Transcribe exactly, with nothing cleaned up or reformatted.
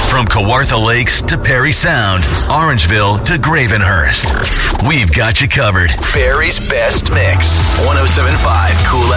From Kawartha Lakes to Perry Sound, Orangeville to Gravenhurst, we've got you covered. Barry's Best Mix, one oh seven point five Cool